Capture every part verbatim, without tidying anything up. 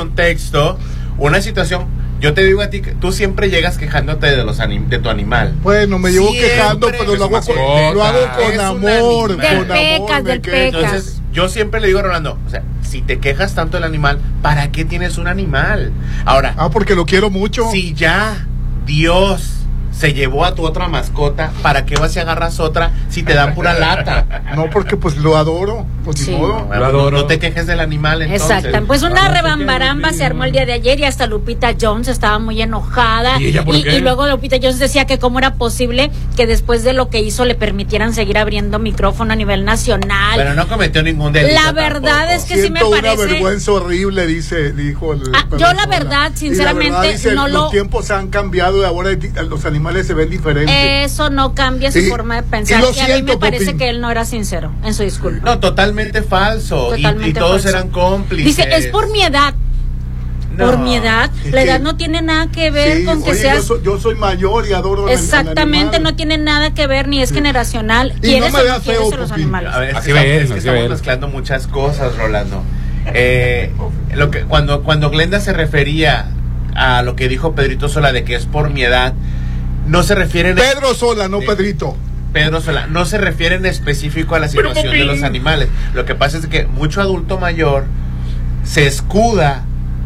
contexto una situación. Yo te digo a ti que tú siempre llegas quejándote de los anim, de tu animal. Bueno, me llevo siempre, quejando, pero lo hago con, lo hago con amor. Del con pecas, amor, del que... pecas. Entonces, yo siempre le digo a Rolando, o sea, si te quejas tanto del animal, ¿para qué tienes un animal? Ahora, ah, porque lo quiero mucho. Si ya Dios se llevó a tu otra mascota, ¿para qué vas y agarras otra si te dan pura lata? No, porque pues lo adoro. Pues Sí. ni modo. Bueno, no, no te quejes del animal, entonces. Exacto, pues una Ah, no sé rebambaramba qué, se armó el día de ayer y hasta Lupita Jones estaba muy enojada. ¿Y ella por y, qué? y luego Lupita Jones decía que cómo era posible que después de lo que hizo le permitieran seguir abriendo micrófono a nivel nacional. Pero no cometió ningún delito. La verdad tampoco. es que sí me Siento parece. una vergüenza horrible, dice, dijo el. Ah, yo la verdad, sinceramente, Y la verdad, dice, no lo- los tiempos han cambiado y ahora los animales se ven diferentes. Eso no cambia su Y- forma de y pensar. lo Y a mí siento, me parece Popín. que él no era sincero en su disculpa. No, totalmente falso. Y- Totalmente y, todos falso. eran cómplices. Dice, es por mi edad. No. Por mi edad. Es La que- edad no tiene nada que ver Sí, con que oye, seas. Yo soy, yo soy mayor y adoro al- al Exactamente, animal. no tiene nada que ver, ni es generacional. Y ¿Quieres no me o veas no quieres feo, a los Popín. animales? A ver, es Así que, ve estamos, él, es que así estamos ve él. mezclando muchas cosas, Rolando. Eh, lo que cuando cuando Glenda se refería a lo que dijo Pedrito Sola de que es por mi edad, no se refiere en Pedro Sola, no Sí. Pedrito. Pedro Sola, no se refiere en específico a la situación de los animales. Lo que pasa es que mucho adulto mayor se escuda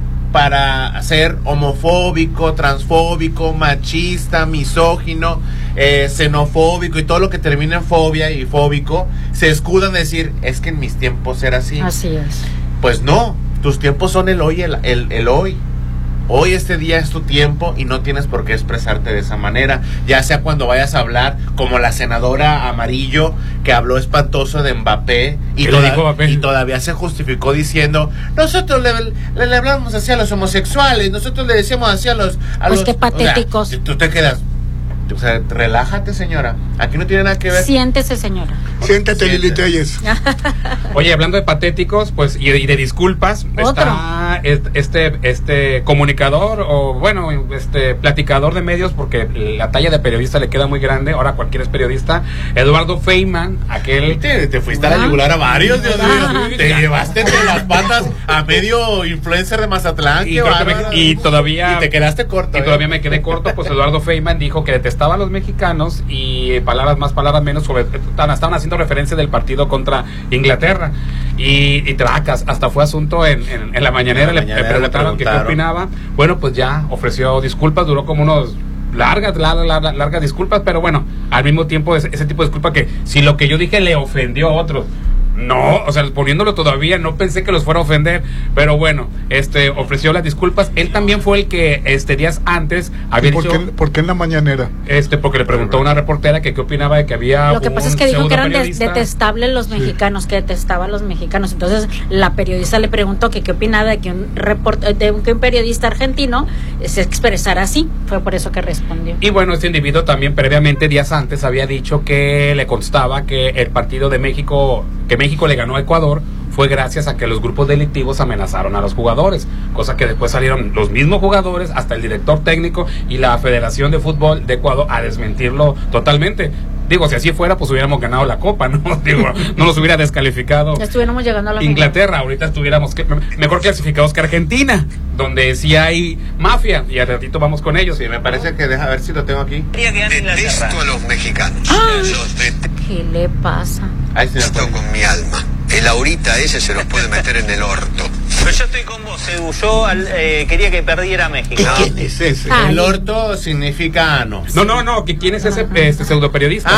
para ser homofóbico, transfóbico, machista, misógino, eh, xenofóbico y todo lo que termina en fobia y fóbico, se escudan en decir, es que en mis tiempos era así. Así es. Pues no, tus tiempos son el hoy, el, el, el hoy. Hoy este día es tu tiempo y no tienes por qué expresarte de esa manera, ya sea cuando vayas a hablar como la senadora Amarillo que habló espantoso de Mbappé y, ¿Qué toda- le dijo Mbappé? y todavía se justificó diciendo, nosotros le, le, le hablamos así a los homosexuales, nosotros le decíamos así a los... A Pues los qué patéticos. O sea, tú te quedas, o sea, relájate, señora, aquí no tiene nada que ver. Siéntese, señora. Siéntate, Siéntate. Lili Telles. Oye, hablando de patéticos, pues, y de, y de disculpas, Otro. está este, este comunicador, o bueno, este platicador de medios, porque la talla de periodista le queda muy grande, ahora cualquiera es periodista, Eduardo Feynman, aquel... Te, te fuiste a la Ah. yugular a varios, Dios mío. Ah. Te llevaste entre las patas a medio influencer de Mazatlán. Y, qué creo que me- bárbaro. y todavía... Y te quedaste corto. Y ¿eh? todavía me quedé corto, pues Eduardo Feynman dijo que detestaba a los mexicanos y eh, palabras más, palabras menos, sobre estaban estaban haciendo referencia del partido contra Inglaterra. Y, y tracas, hasta fue asunto en, en, en la mañanera, En la le, mañanera le preguntaron le que qué preguntaron. opinaba. Bueno, pues ya ofreció disculpas, duró como unos largas, largas, largas, largas disculpas, pero bueno, al mismo tiempo ese, ese tipo de disculpa que si lo que yo dije le ofendió a otros. No, o sea, poniéndolo todavía, no pensé que los fuera a ofender, pero bueno, este ofreció las disculpas. Él también fue el que este días antes había ¿Por dicho, qué, ¿Por qué en la mañanera? este, porque le preguntó a una reportera que qué opinaba de que había Lo que pasa un es que dijo que eran de- pseudoperiodista. detestables los mexicanos, que detestaba a los mexicanos. Entonces la periodista le preguntó que qué opinaba de que un report, de un, que un periodista argentino se expresara así. Fue por eso que respondió. Y bueno, este individuo también previamente, días antes, había dicho que le constaba que el partido de México, que México le ganó a Ecuador, fue gracias a que los grupos delictivos amenazaron a los jugadores, cosa que después salieron los mismos jugadores, hasta el director técnico y la Federación de Fútbol de Ecuador a desmentirlo totalmente. Digo, si así fuera, pues hubiéramos ganado la copa, ¿no? Digo, no nos hubiera descalificado Ya estuviéramos llegando a la Inglaterra, ahorita estuviéramos que, mejor clasificados que Argentina, donde sí hay mafia, y al ratito vamos con ellos. Sí, me parece que deja ver si lo tengo aquí. Detesto a los mexicanos. Ah. Los detesto ¿Qué le pasa? Ahí sí me acuerdo. con mi alma. El ahorita ese se los puede meter en el orto. Pero yo estoy con vos, Edu. Yo al- eh, quería que perdiera México. ¿Quién es ese? Ah. El orto significa ano. No, no, no, que quién es ese este pseudo periodista.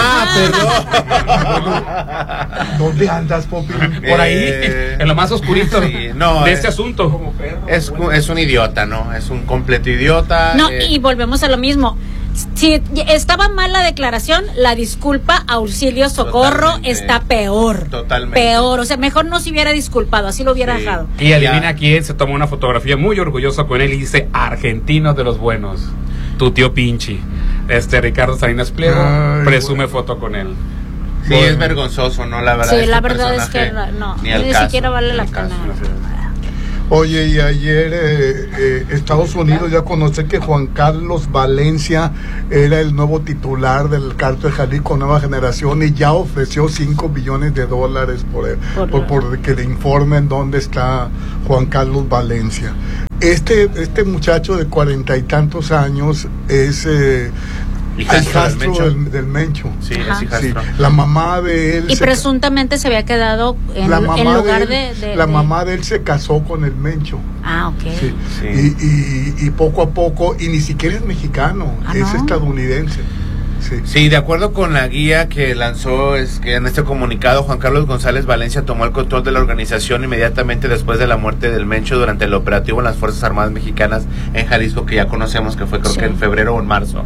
Ah, perdón. ¿Dónde andas, Popi? Por ahí, Eh, en lo más oscurito sí, no, de eh, este asunto. Es, es un idiota, ¿no? Es un completo idiota. No, eh, y volvemos a lo mismo. Si estaba mal la declaración, la disculpa, auxilio, socorro, Totalmente. está peor. Totalmente. Peor. O sea, mejor no se hubiera disculpado, así lo hubiera Sí. dejado. Y adivina Ya. quién se tomó una fotografía muy orgulloso con él y dice argentino de los buenos. Tu tío Pinchi. Este Ricardo Salinas Pliego Ay, presume bueno. foto con él. Sí, Bueno. es vergonzoso, ¿no? La verdad. Sí, este la verdad es que personaje, no, ni, ni al siquiera caso, vale ni la al pena. caso. Oye, y ayer eh, eh, Estados Unidos ya conoce que Juan Carlos Valencia era el nuevo titular del Cártel Jalisco Nueva Generación y ya ofreció cinco billones de dólares por, por, por, por que le informen dónde está Juan Carlos Valencia. Este, este muchacho de cuarenta y tantos años es... Eh, hijastro del, del Mencho. Sí, es hijastro. Sí, la mamá de él. Y presuntamente se había quedado en, la mamá en lugar de, él, de, de. La de... mamá de él se casó con el Mencho. Ah, ok. Sí. Sí. Y, y, y poco a poco, y ni siquiera es mexicano, ¿Ah, es no? estadounidense. Sí. Sí, de acuerdo con la guía que lanzó es que en este comunicado, Juan Carlos González Valencia tomó el control de la organización inmediatamente después de la muerte del Mencho durante el operativo en las Fuerzas Armadas Mexicanas en Jalisco, que ya conocemos que fue creo sí. que en febrero o en marzo.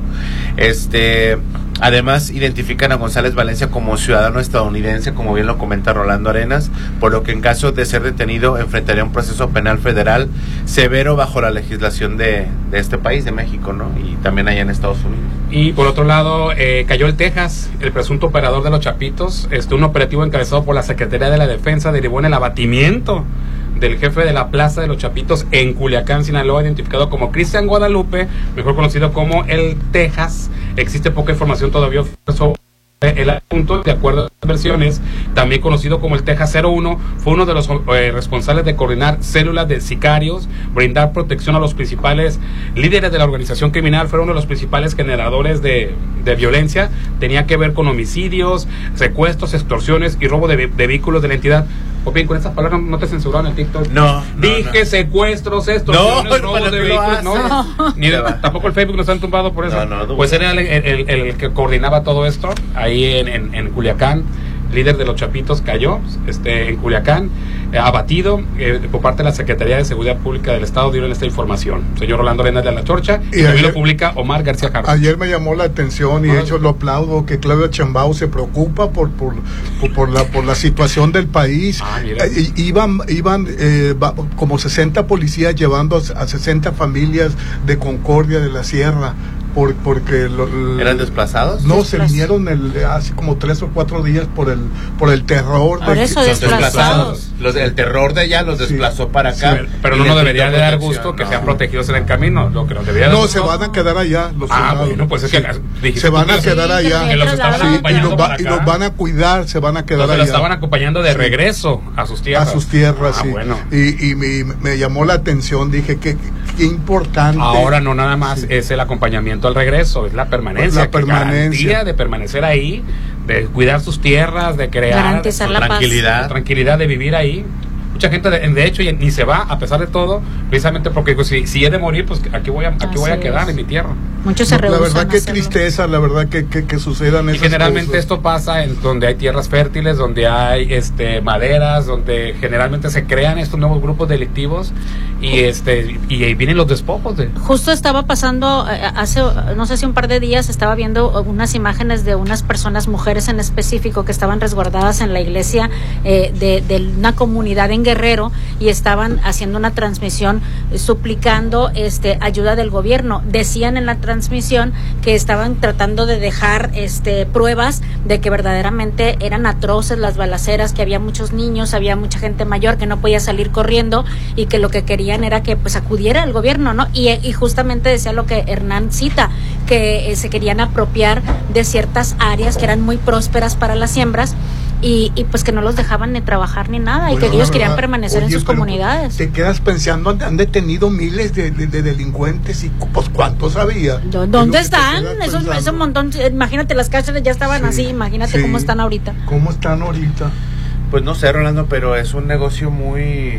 Este, además identifican a González Valencia como ciudadano estadounidense, como bien lo comenta Rolando Arenas, por lo que en caso de ser detenido enfrentaría un proceso penal federal severo bajo la legislación de, de este país, de México, ¿no? Y también allá en Estados Unidos. Y por otro lado, eh, cayó el Texas, el presunto operador de los Chapitos. Este, un operativo encabezado por la Secretaría de la Defensa derivó en el abatimiento del jefe de la Plaza de los Chapitos en Culiacán, Sinaloa, identificado como Cristian Guadalupe, mejor conocido como el Texas. Existe poca información todavía sobre el asunto. De acuerdo a las versiones, también conocido como el Texas cero uno, fue uno de los eh, responsables de coordinar células de sicarios, brindar protección a los principales líderes de la organización criminal, fueron uno de los principales generadores de, de violencia. Tenía que ver con homicidios, secuestros, extorsiones y robo de, de vehículos de la entidad. O bien, con estas palabras no te censuraron en TikTok. No, no Dije no. secuestros, extorsiones, no, robo de vehículos. No, no. Ni de, tampoco el Facebook nos han tumbado por eso. No, no, pues era el, el, el, el que coordinaba todo esto ahí en, en, en Culiacán. Líder de los Chapitos cayó este, en Culiacán, eh, abatido eh, por parte de la Secretaría de Seguridad Pública del Estado. Dieron esta información. Señor Rolando Arenas de la Chorcha, y, y también lo publica Omar García Jarro. Ayer me llamó la atención y de hecho lo aplaudo, que Claudia Sheinbaum se preocupa por por, por, por la por la situación del país. Ah, mira. Eh, iban iban eh, va, como sesenta policías llevando a, a sesenta familias de Concordia de la Sierra. Por, porque lo, ¿Eran desplazados? No, se vinieron el, hace como tres o cuatro días por el por el terror. Por de eso que, desplazados. Los, el terror de allá los desplazó sí. para acá. Sí, pero no nos debería de dar gusto que no. sean protegidos en el camino. Lo que nos debería no, dar se van a quedar allá. Los ah, bueno, pues es sí. que se van a quedar sí, allá. Que los estaban sí, acompañando y, los va, para acá. y los van a cuidar, se van a quedar Entonces allá. los estaban acompañando de regreso a sus tierras. A sus tierras, ah, sí. Bueno. Y, y me, me llamó la atención, dije que qué importante. Ahora no nada más sí. es el acompañamiento al regreso, es la permanencia. La permanencia. De permanecer ahí, de cuidar sus tierras, de crear garantizar la tranquilidad. paz, tranquilidad de vivir ahí. Mucha gente de, de hecho ni se va a pesar de todo, precisamente porque pues, si, si he de morir, pues aquí voy a aquí voy a quedar en mi tierra. Muchos se no, rehusan. La verdad que hacerlo. tristeza, la verdad que, que, que sucedan y esas generalmente cosas. Esto pasa en donde hay tierras fértiles, donde hay este maderas, donde generalmente se crean estos nuevos grupos delictivos y este y ahí vienen los despojos de... Justo estaba pasando eh, hace no sé si un par de días estaba viendo unas imágenes de unas personas, mujeres en específico, que estaban resguardadas en la iglesia eh, de, de una comunidad en Guerrero y estaban haciendo una transmisión eh, suplicando este ayuda del gobierno. Decían en la transmisión que estaban tratando de dejar este pruebas de que verdaderamente eran atroces las balaceras, que había muchos niños, había mucha gente mayor que no podía salir corriendo y que lo que querían era que pues acudiera el gobierno, ¿no? Y, y justamente decía lo que Hernán cita, que eh, se querían apropiar de ciertas áreas que eran muy prósperas para las siembras y, y pues que no los dejaban ni trabajar ni nada, bueno, y que ellos verdad, querían permanecer oye, en sus comunidades. Te quedas pensando, han detenido miles de, de, de delincuentes y pues ¿cuántos había? ¿Dónde están? Esos, ese montón, imagínate, las cárceles ya estaban sí, así, imagínate sí. cómo están ahorita. ¿Cómo están ahorita? Pues no sé, Rolando, pero es un negocio muy...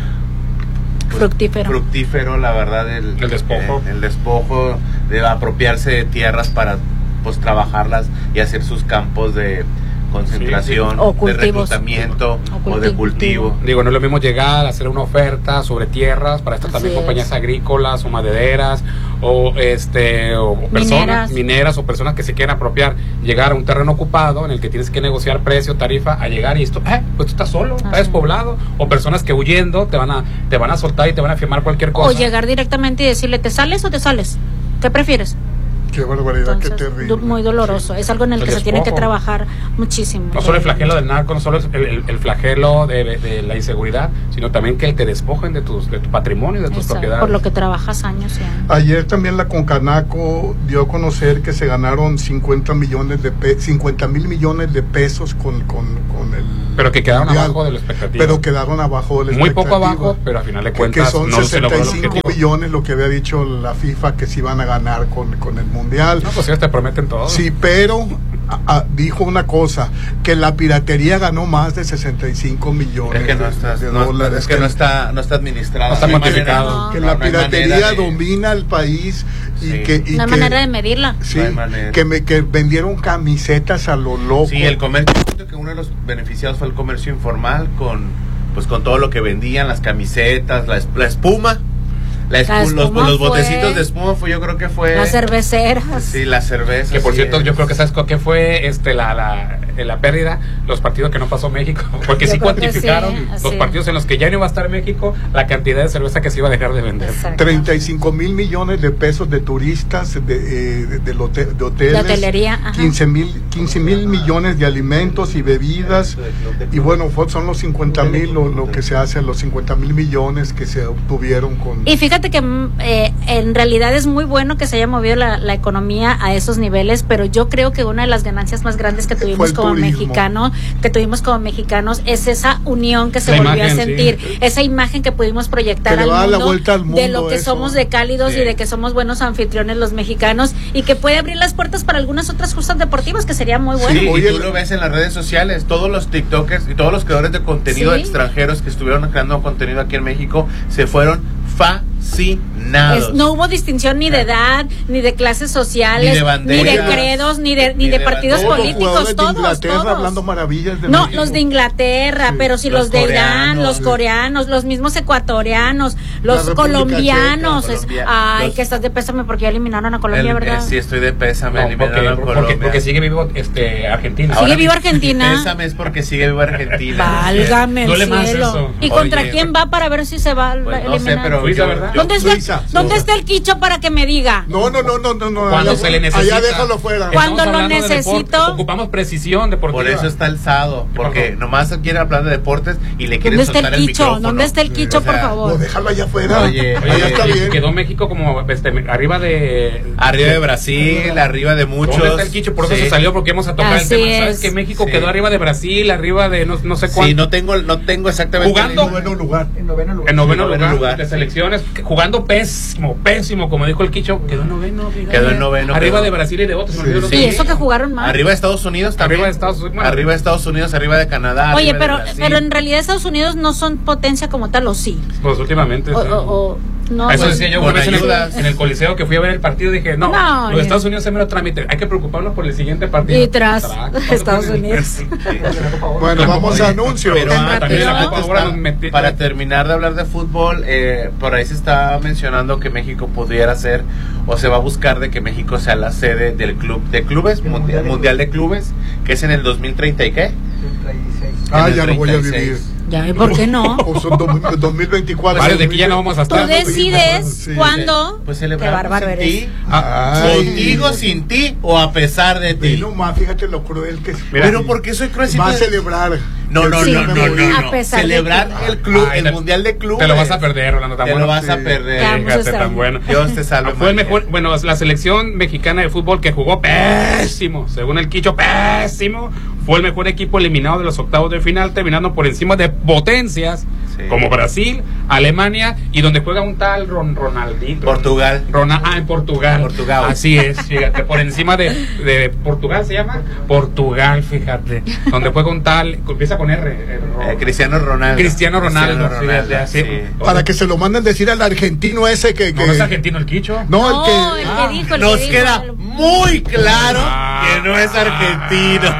Pues, fructífero. Fructífero, la verdad, el, el despojo. El, el despojo de apropiarse de tierras para pues trabajarlas y hacer sus campos de concentración, sí, sí. de reclutamiento o, o de cultivo. Digo, no es lo mismo llegar a hacer una oferta sobre tierras para estas también compañías agrícolas o madereras o este o personas mineras. mineras o personas que se quieran apropiar, llegar a un terreno ocupado en el que tienes que negociar precio, tarifa, a llegar y esto, eh, pues tú estás solo, ah, está despoblado, o personas que huyendo te van a te van a soltar y te van a firmar cualquier cosa. O llegar directamente y decirle, ¿te sales o te sales? ¿Qué prefieres? Qué barbaridad, Entonces, qué terrible. du- muy doloroso. Es algo en el El que se tiene que despojo. trabajar muchísimo. No solo el flagelo del narco, no solo el, el- el flagelo de, de la inseguridad, sino también que te despojen de, tus, de tu patrimonio, de tus Exacto, propiedades. por lo que trabajas años y años. Ayer también la Concanaco dio a conocer que se ganaron cincuenta millones de pe cincuenta mil millones de pesos con, con, con el Pero que quedaron mundial, abajo de la expectativa. pero quedaron abajo de la Muy poco expectativa. abajo, pero a final de que, cuentas que son no se logró el sesenta y cinco objetivo. millones lo que había dicho la FIFA que se iban a ganar con, con el mundial. No, pues ellos te prometen todo. Sí, pero a, a, dijo una cosa, que la piratería ganó más de sesenta y cinco millones Es que no está, de no, dólares. es que no está, no está administrado. No está hay cuantificado. manera- que no, la no hay piratería manera de- domina el país y Sí. que y No hay que, manera de medirla. sí, No hay manera. que, me, que vendieron camisetas a lo loco. Sí, el comercio, yo siento que uno de los beneficiados fue el comercio informal con, pues con todo lo que vendían, las camisetas, la, es- la espuma, la espu- La los, espuma los fue- botecitos de espuma fue, yo creo que fue. Las cerveceras. Sí, la cerveza. Que por sí cierto, es. yo creo que sabes qué fue este la, la, la pérdida, los partidos que no pasó México, porque Yo sí creo que cuantificaron sí, los sí. partidos en los que ya no iba a estar México, la cantidad de cerveza que se iba a dejar de vender. Exacto. treinta y cinco mil millones de pesos de turistas, de, eh, de, del hotel- de hoteles, De hotelería, ajá. quince mil millones de alimentos y bebidas, y bueno, fue- son los cincuenta mil lo, lo que se hace, los cincuenta mil millones que se obtuvieron con... Y fíjate que mm, eh, en realidad es muy bueno que se haya movido la, la economía a esos niveles, pero yo creo que una de las ganancias más grandes que Fue tuvimos el como turismo. mexicano, que tuvimos como mexicanos, es esa unión que se La volvió imagen, a sentir, sí. esa imagen que pudimos proyectar Que le al va a dar mundo, la vuelta al de mundo lo que eso. somos de cálidos Sí. y de que somos buenos anfitriones los mexicanos y que puede abrir las puertas para algunas otras justas deportivas que sería muy bueno. Sí, Oye, y tú el- lo ves en las redes sociales, todos los TikTokers y todos los creadores de contenido Sí. extranjeros que estuvieron creando contenido aquí en México se fueron fascinados. Es- no hubo distinción ni de edad, ni de clases sociales, Ni de banderas, ni de credos, ni de, ni ni de de partidos Todos banderas. los políticos, jugadores de todos, Inglaterra todos. hablando maravillas de No, México. los de Inglaterra, Sí. pero si Los los, de Irán, coreanos, los sí. coreanos, los mismos ecuatorianos, La los República colombianos. Checa, es- Colombia, ay, los- que estás de pésame porque ya eliminaron a Colombia, El- ¿verdad? eh, sí, estoy de pésame, No, eliminaron porque, a porque, Colombia. porque sigue vivo este Argentina. Sigue Ahora viva mi- Argentina. mi Pésame es porque sigue viva Argentina. Válgame el Duele más cielo. eso. ¿Y contra Oye, quién va para ver si se va a Pues no sé, eliminar? pero Suiza, yo- ¿verdad? yo- ¿Dónde, está, Suiza, ¿Dónde Suiza. está el quicho para que me diga? No, no, no, no, no, no. Cuando allá, se le necesita. allá déjalo fuera. Cuando Estamos lo hablando de necesito. deporte, ocupamos precisión deportiva. Por eso está alzado, porque Ajá. nomás quiere hablar de deportes y le quiere ¿Dónde está soltar el el quicho? micrófono. ¿Dónde está el Sí, quicho, o por sea, favor? No, déjalo allá afuera. Oye, allá Oye, está y bien. quedó México como este, arriba de Arriba de Brasil, arriba de muchos. ¿Dónde está el quicho? Por eso Sí. se salió, porque íbamos a tocar Así el tema. ¿Sabes es. que México Sí. quedó arriba de Brasil, arriba de no, no sé cuánto? Sí, no tengo, no tengo exactamente. Jugando- el mismo- Noveno lugar. En noveno lugar. En noveno Sí, noveno lugar, lugar, de sí. selecciones, que- jugando pésimo, pésimo, como dijo el Quicho, quedó en noveno. fíjate. Quedó en noveno, Arriba quedó. de Brasil y de otros. se me Sí, olvidó sí. Y los- eso que jugaron mal. Arriba de Estados Unidos también. Arriba de Estados Unidos, bueno. Arriba de Estados Unidos, arriba de Canadá. Oye, arriba de pero, Brasil. pero en realidad Estados Unidos no son potencia como tal, ¿o sí? Pues últimamente. O, sí. o- o- no, Eso pues, decía yo con una vez en el, ayudas. en el Coliseo que fui a ver el partido. Dije, no, No, los ya. Estados Unidos es mero trámite. Hay que preocuparnos por el siguiente partido. Y tras Trac, Estados Unidos. Sí. Bueno, vamos a anuncios. Pero Tan ah, también la rápido. Copa ahora nos meti- para terminar de hablar de fútbol, eh, por ahí se está mencionando que México pudiera ser o se va a buscar de que México sea la sede del club de clubes, Del mundial, Mundial de mundial de clubes, que es en el dos mil treinta y qué? treinta y seis. Ah, en el ya lo voy a treinta y vivir. seis. Ya, ¿y por qué no? O son dos- dos mil veinticuatro. Vale, de aquí ya no vamos a Tú estar. decides Sí. cuándo. Pues Qué celebramos bárbaro sin eres. ti, Ay. contigo, sin ti o a pesar de Ve ti. nomás, fíjate lo cruel que es. Mira, Pero ¿por qué soy cruel si Va a tú- celebrar. No, no, Sí. no, no, no, no. A pesar de Celebrar ti. el club, Ay, el te- mundial de clubes. Te lo vas a perder, Rolando. Tan Te bueno. lo vas a Sí. perder. Te amo. Fíjate, Extraño. tan bueno. Dios te salve. Ah, fue el María. mejor, bueno, la selección mexicana de fútbol que jugó pésimo, según el Quicho, pésimo, fue el mejor equipo eliminado de los octavos de final, terminando por encima de potencias Sí. como Brasil, Alemania y donde juega un tal Ron, Ronaldinho. Portugal. Rona- ah, en Portugal. Portugal. Así es, fíjate, por encima de, de Portugal se llama Portugal, fíjate, donde juega un tal, empieza con R, eh, Ron- Eh, Cristiano Ronaldo. Cristiano Ronaldo, Cristiano fíjate, Ronaldo, así. sí. Para que se lo manden decir al argentino ese que. ¿No que es argentino el Quicho? No, No, el que. el Ah, que dijo, el Nos que dijo. queda muy claro Ah, que no es argentino.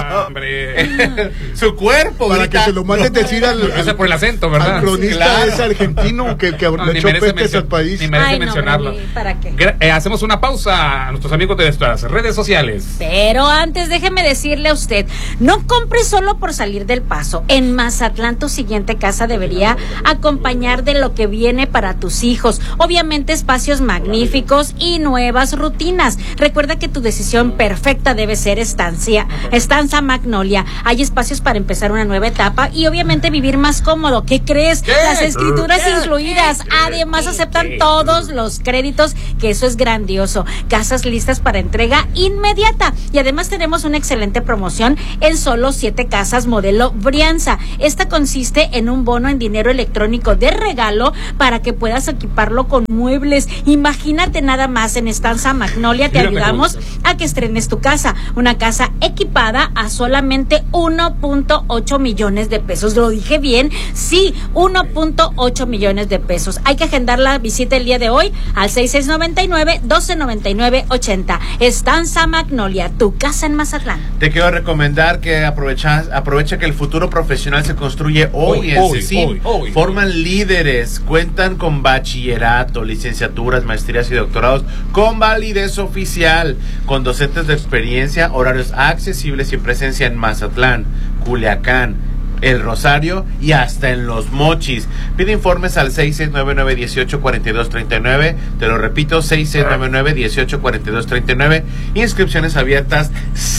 Hombre. Su cuerpo. Para grita, que se lo mandes no. decir al, Ese al, por el acento, ¿verdad? al cronista Claro. ese argentino que, que No, le ni echó merece pestes mencio- al país. ni merece Ay, no, mencionarlo. hombre, ¿para qué? Gra- eh, hacemos una pausa a nuestros amigos de nuestras redes sociales. Pero antes déjeme decirle a usted, no compre solo por salir del paso. En Mazatlán tu siguiente casa debería acompañar de lo que viene para tus hijos. Obviamente espacios magníficos y nuevas rutinas. Recuerda que tu decisión perfecta debe ser estancia, Estanza Magnolia. Hay espacios para empezar una nueva etapa y obviamente vivir más cómodo. ¿Qué crees? ¿Qué? Las escrituras ¿Qué? incluidas. Además aceptan ¿Qué? todos los créditos, que eso es grandioso. Casas listas para entrega inmediata. Y además tenemos una excelente promoción en solo siete casas modelo Brianza. Esta consiste en un bono en dinero electrónico de regalo para que puedas equiparlo con muebles. Imagínate nada más, en Estanza Magnolia te Mírame ayudamos cómo a que estrenes tu casa. Una casa equipada a solamente uno punto ocho millones de pesos. ¿Lo dije bien? Sí, uno punto ocho millones de pesos. Hay que agendar la visita el día de hoy al seis seis nueve nueve, doce noventa y nueve, ochenta. Estanza Magnolia, tu casa en Mazatlán. Te quiero recomendar que aprovechas, aprovecha que el futuro profesional se construye hoy, Hoy, en hoy, CECIN. hoy, hoy. Forman líderes, cuentan con bachillerato, licenciaturas, maestrías y doctorados con validez oficial, con docentes de experiencia, horarios accesibles y presencia en Mazatlán, Culiacán, El Rosario y hasta en Los Mochis. Pide informes al seis seis nueve nueve, uno ocho cuatro dos tres nueve. Te lo repito, seis seis nueve nueve, uno ocho cuatro dos tres nueve. Inscripciones abiertas.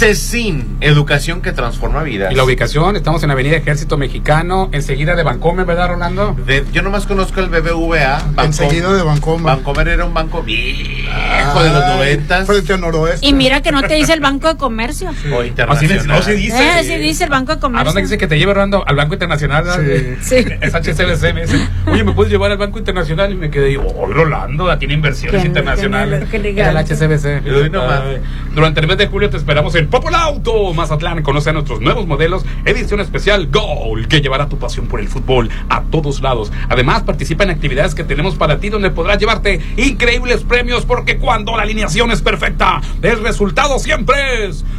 CECIN, educación que transforma vidas. Y la ubicación, estamos en Avenida Ejército Mexicano, enseguida de Bancomer, ¿verdad, Rolando? De- yo nomás conozco el B B V A. Enseguida de Bancomer. Bancomer era un banco viejo de los noventas. Frente al noroeste. Y mira que no te dice el Banco de Comercio. O internacional. Así dice. Eh, sí dice el Banco de ¿A Comercio. dónde dice que te lleve, Rolando? Al Banco Internacional. ¿verdad? Sí. Sí. Es H S B C. Me dice, oye, ¿me puedes llevar al Banco Internacional? Y me quedé, digo, oh, Rolando, tiene inversiones Qué- internacionales. qué- qué Era el H S B C. Y hoy nomás. Ay. Durante el mes de julio te esperamos en Popolauto Mazatlán. Conoce a nuestros nuevos modelos, edición especial Goal, que llevará tu pasión por el fútbol a todos lados. Además, participa en actividades que tenemos para ti, donde podrás llevarte increíbles premios, porque cuando la alineación es perfecta, el resultado siempre es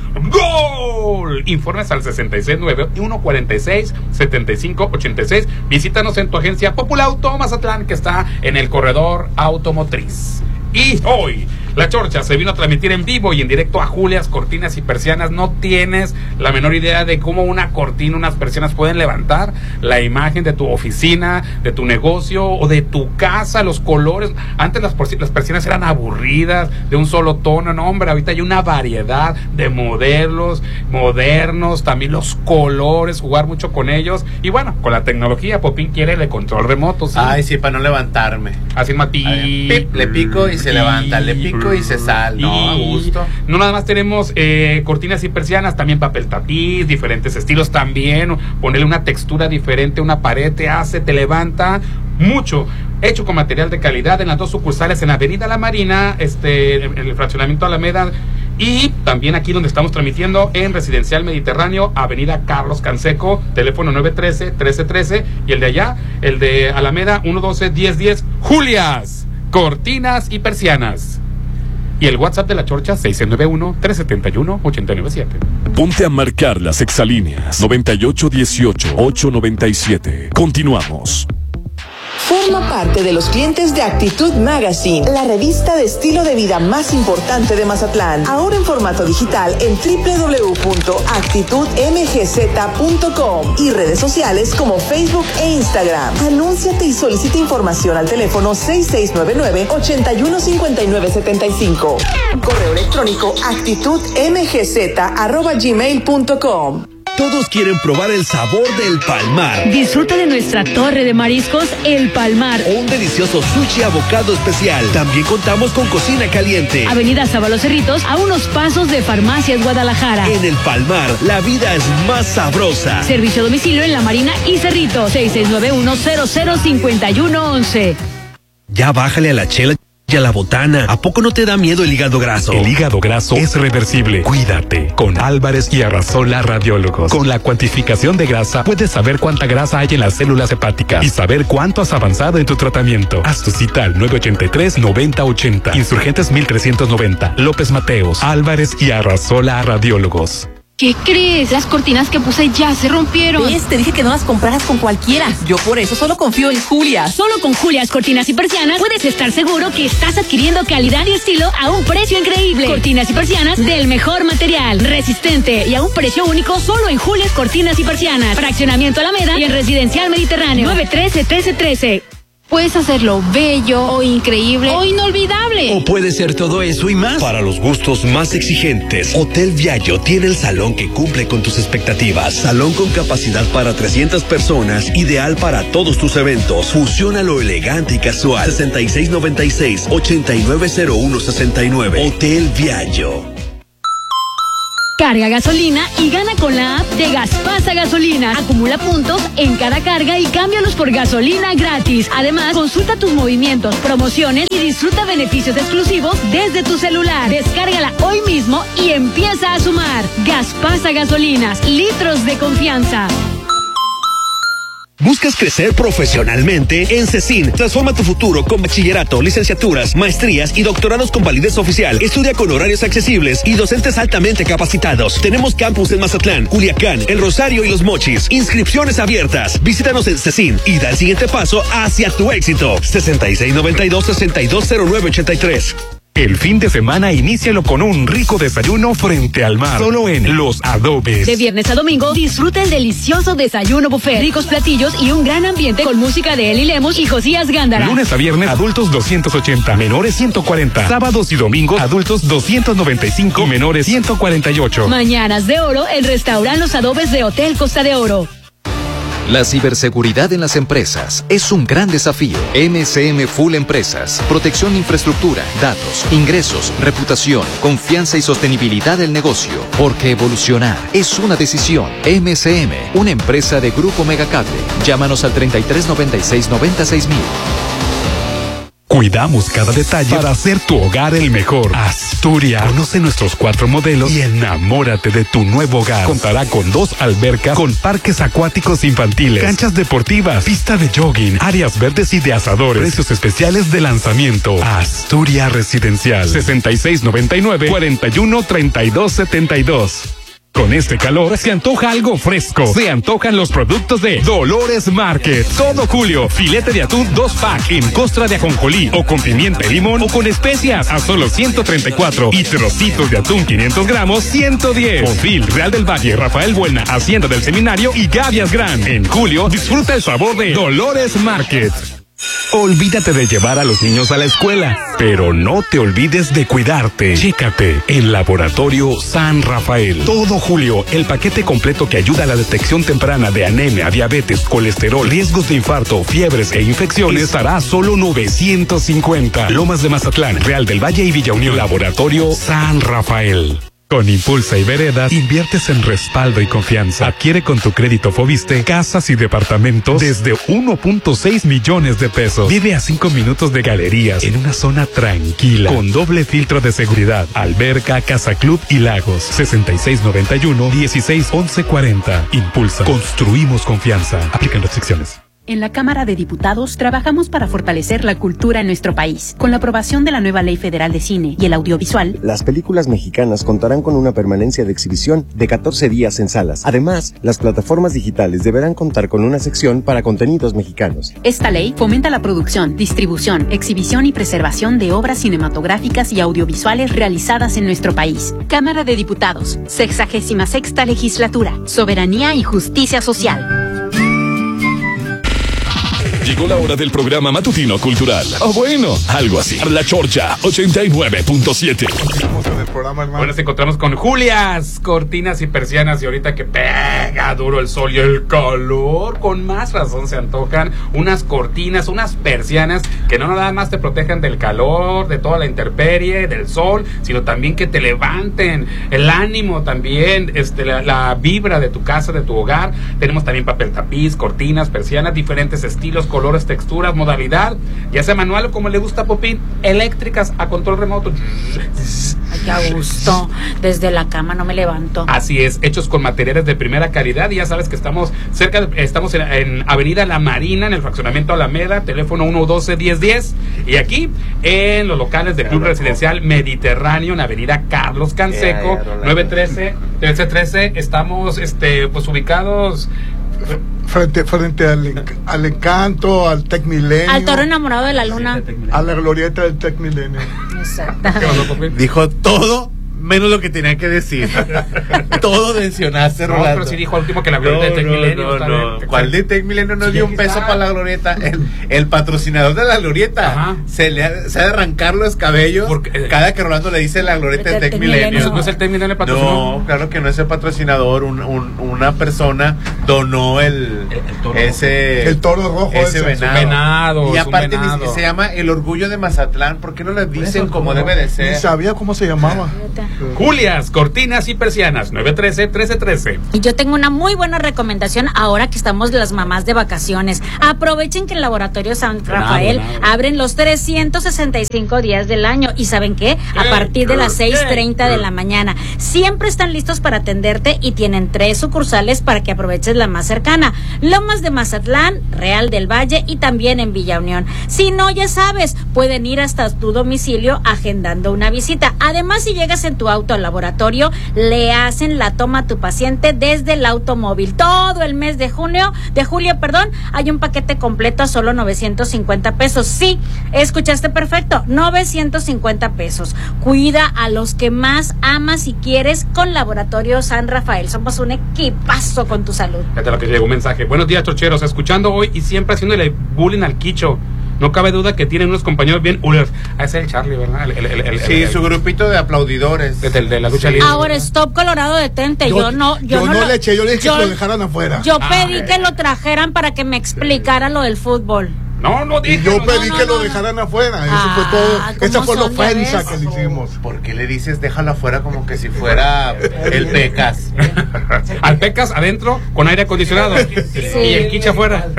¡Gol! Informes al sesenta y seis nueve, uno cuarenta y seis, setenta y cinco ochenta y seis. Visítanos en tu agencia Popolauto Mazatlán, que está en el corredor automotriz. Y hoy La Chorcha se vino a transmitir en vivo y en directo a Julias, Cortinas y Persianas. No tienes la menor idea de cómo una cortina, unas persianas pueden levantar la imagen de tu oficina, de tu negocio o de tu casa, los colores. Antes las, las persianas eran aburridas, de un solo tono. No, hombre, ahorita hay una variedad de modelos modernos, también los colores, jugar mucho con ellos. Y bueno, con la tecnología, Popín quiere el de control remoto. ¿sí? Ay, sí, para no levantarme. Así es, Mati. Ay, pip, le pico y se levanta, le pico y se sale. No, a gusto. No nada más tenemos eh, cortinas y persianas, también papel tapiz, diferentes estilos también. Ponerle una textura diferente a una pared, te hace, te levanta mucho. Hecho con material de calidad en las dos sucursales, en Avenida La Marina, este, en el fraccionamiento Alameda, y también aquí donde estamos transmitiendo en Residencial Mediterráneo, Avenida Carlos Canseco, teléfono nueve uno tres, uno tres uno tres, y el de allá, el de Alameda, uno uno dos, uno cero uno cero, Julias, Cortinas y Persianas. Y el WhatsApp de La Chorcha, seis nueve uno, tres siete uno, ocho nueve siete. Ponte a marcar las exalíneas noventa y ocho dieciocho, ocho noventa y siete. Continuamos. Forma parte de los clientes de Actitud Magazine, la revista de estilo de vida más importante de Mazatlán. Ahora en formato digital en doble u doble u doble u punto actitud m g z punto com y redes sociales como Facebook e Instagram. Anúnciate y solicita información al teléfono seis seis nueve nueve, ocho uno cinco nueve siete cinco. Correo electrónico actitud m g z arroba gmail punto com. Todos quieren probar el sabor del Palmar. Disfruta de nuestra torre de mariscos El Palmar. O un delicioso sushi abocado especial. También contamos con cocina caliente. Avenida Sábalo Cerritos, a unos pasos de Farmacias Guadalajara. En El Palmar, la vida es más sabrosa. Servicio a domicilio en La Marina y Cerritos. seis seis nueve uno, cero cero cinco uno once. Ya bájale a la chela y a la botana. ¿A poco no te da miedo el hígado graso? El hígado graso es reversible. Cuídate con Álvarez y Arrasola Radiólogos. Con la cuantificación de grasa puedes saber cuánta grasa hay en las células hepáticas y saber cuánto has avanzado en tu tratamiento. Haz tu cita al nueve ochenta y tres, noventa ochenta. Insurgentes mil trescientos noventa. López Mateos. Álvarez y Arrasola Radiólogos. ¿Qué crees? Las cortinas que puse ya se rompieron. ¿Ves? Te dije que no las compraras con cualquiera. Yo por eso solo confío en Julias. Solo con Julias Cortinas y Persianas puedes estar seguro que estás adquiriendo calidad y estilo a un precio increíble. Cortinas y persianas del mejor material, resistente y a un precio único solo en Julias Cortinas y Persianas. Fraccionamiento Alameda y en Residencial Mediterráneo. nueve trece, trece trece. Puedes hacerlo bello o increíble o inolvidable. O puede ser todo eso y más. Para los gustos más exigentes, Hotel Viallo tiene el salón que cumple con tus expectativas. Salón con capacidad para trescientas personas, ideal para todos tus eventos. Fusiona lo elegante y casual. sesenta y seis noventa y seis, ochenta y nueve cero uno sesenta y nueve. Hotel Viallo. Carga gasolina y gana con la app de Gaspasa Gasolina. Acumula puntos en cada carga y cámbialos por gasolina gratis. Además, consulta tus movimientos, promociones y disfruta beneficios exclusivos desde tu celular. Descárgala hoy mismo y empieza a sumar. Gaspasa Gasolinas, litros de confianza. ¿Buscas crecer profesionalmente? En CECIN, transforma tu futuro con bachillerato, licenciaturas, maestrías y doctorados con validez oficial. Estudia con horarios accesibles y docentes altamente capacitados. Tenemos campus en Mazatlán, Culiacán, El Rosario y Los Mochis. Inscripciones abiertas. Visítanos en CECIN y da el siguiente paso hacia tu éxito. sesenta y seis noventa y dos, sesenta y dos cero nueve ochenta y tres. El fin de semana inícialo con un rico desayuno frente al mar. Solo en Los Adobes. De viernes a domingo, disfruta el delicioso desayuno buffet, ricos platillos y un gran ambiente con música de Eli Lemos y Josías Gándara. Lunes a viernes, adultos doscientos ochenta, menores ciento cuarenta. Sábados y domingos, adultos doscientos noventa y cinco y menores ciento cuarenta y ocho. Mañanas de oro, el restaurante Los Adobes de Hotel Costa de Oro. La ciberseguridad en las empresas es un gran desafío. M S M Full Empresas. Protección de infraestructura, datos, ingresos, reputación, confianza y sostenibilidad del negocio. Porque evolucionar es una decisión. M S M, una empresa de Grupo Megacable. Llámanos al treinta y tres noventa y seis noventa y seis mil. Cuidamos cada detalle para hacer tu hogar el mejor. Asturias. Conoce nuestros cuatro modelos y enamórate de tu nuevo hogar. Contará con dos albercas, con parques acuáticos infantiles, canchas deportivas, pista de jogging, áreas verdes y de asadores. Precios especiales de lanzamiento. Asturias Residencial. sesenta y seis noventa y nueve, cuarenta y uno, treinta y dos setenta y dos. Con este calor se antoja algo fresco. Se antojan los productos de Dolores Market. Todo julio, filete de atún dos pack en costra de ajonjolí o con pimienta y limón o con especias a solo ciento treinta y cuatro y trocitos de atún quinientos gramos ciento diez. Bonfil, Real del Valle, Rafael Buena, Hacienda del Seminario y Gavias Gran. En julio, disfruta el sabor de Dolores Market. Olvídate de llevar a los niños a la escuela, pero no te olvides de cuidarte. Chécate en Laboratorio San Rafael. Todo julio, el paquete completo que ayuda a la detección temprana de anemia, diabetes, colesterol, riesgos de infarto, fiebres e infecciones estará a solo novecientos cincuenta. Lomas de Mazatlán, Real del Valle y Villa Unión. Laboratorio San Rafael. Con Impulsa y Veredas, inviertes en respaldo y confianza. Adquiere con tu crédito Fobiste casas y departamentos desde uno punto seis millones de pesos. Vive a cinco minutos de galerías en una zona tranquila, con doble filtro de seguridad, alberca, casa club y lagos. sesenta y seis noventa y uno, dieciséis once cuarenta. Impulsa. Construimos confianza. Aplican restricciones. En la Cámara de Diputados trabajamos para fortalecer la cultura en nuestro país. Con la aprobación de la nueva Ley Federal de Cine y el Audiovisual, las películas mexicanas contarán con una permanencia de exhibición de catorce días en salas. Además, las plataformas digitales deberán contar con una sección para contenidos mexicanos. Esta ley fomenta la producción, distribución, exhibición y preservación de obras cinematográficas y audiovisuales realizadas en nuestro país. Cámara de Diputados, sexagésima sexta legislatura, soberanía y justicia social. Llegó la hora del programa matutino cultural. O bueno, algo así. La Chorcha ochenta y nueve punto siete. Bueno, nos encontramos con Julias, cortinas y persianas. Y ahorita que pega duro el sol y el calor, con más razón se antojan unas cortinas, unas persianas que no nada más te protejan del calor, de toda la intemperie, del sol, sino también que te levanten el ánimo también, este, la, la vibra de tu casa, de tu hogar. Tenemos también papel tapiz, cortinas, persianas, diferentes estilos, colores, texturas, modalidad, ya sea manual o como le gusta a Popín, eléctricas a control remoto. Ay, qué a gusto. Desde la cama no me levanto. Así es, hechos con materiales de primera calidad. Y ya sabes que estamos cerca, de, estamos en, en Avenida La Marina, en el fraccionamiento Alameda, teléfono uno doce diez diez. Y aquí en los locales del Club Residencial Mediterráneo, en Avenida Carlos Canseco, nueve trece, trece trece. Estamos este, pues ubicados frente frente al, al Encanto, al Tec Milenio, al Toro Enamorado de la Luna, a la glorieta del Tec Milenio. Exacto. Dijo todo menos lo que tenía que decir. Todo mencionaste, no, Rolando. Pero sí dijo al último que la glorieta no, de Tec no, Milenio. No, no, no. ¿Cuál de Tec Milenio no sí, dio un peso está para la glorieta? El, el patrocinador de la glorieta. Ajá. Se le ha, se ha de arrancar los cabellos Porque, eh, cada que Rolando le dice la glorieta de Tec, Tec Milenio. Milenio. ¿No es el Tec Milenio el patrocinador? No, claro que no es el patrocinador. Un, un, una persona donó el, el, el toro ese el toro rojo, ese, ese venado. venado. Y aparte venado. se llama el orgullo de Mazatlán. ¿Por qué no le dicen Eso, como no, debe de ser? Ni sabía cómo se llamaba. Julias, cortinas y persianas, nueve trece, trece trece. Y yo tengo una muy buena recomendación ahora que estamos las mamás de vacaciones. Aprovechen que el Laboratorio San Rafael Bravo, bravo. abren los trescientos sesenta y cinco días del año. ¿Y saben qué? A partir de las seis treinta de la mañana. Siempre están listos para atenderte y tienen tres sucursales para que aproveches la más cercana. Lomas de Mazatlán, Real del Valle y también en Villa Unión. Si no, ya sabes, pueden ir hasta tu domicilio agendando una visita. Además, si llegas en tu auto al laboratorio, le hacen la toma a tu paciente desde el automóvil. Todo el mes de junio, de julio, perdón, hay un paquete completo a solo novecientos cincuenta pesos. Sí, escuchaste perfecto, novecientos cincuenta pesos. Cuida a los que más amas y quieres con Laboratorio San Rafael. Somos un equipazo con tu salud. Fíjate lo que llegó un mensaje. Buenos días, chocheros, escuchando hoy y siempre haciéndole bullying al Quicho. No cabe duda que tienen unos compañeros bien ulers. Ah, ese es el Charlie, ¿verdad? El, el, el, sí, el, el, su grupito de aplaudidores. De, de, de la lucha sí. libre. Ahora, stop Colorado, detente. Yo, yo no, yo, yo no, no lo, le eché, yo le dije yo, que lo dejaran afuera. Yo ah, pedí eh. que lo trajeran para que me explicara lo del fútbol. No, no dije. Y yo pedí no, no, que no, lo no. dejaran afuera. Eso Ah, fue todo. Esa fue la ofensa que le hicimos. ¿Por qué le dices déjalo afuera como que si fuera el Pecas? Al Pecas adentro con aire acondicionado. Sí. Y el Quiche afuera.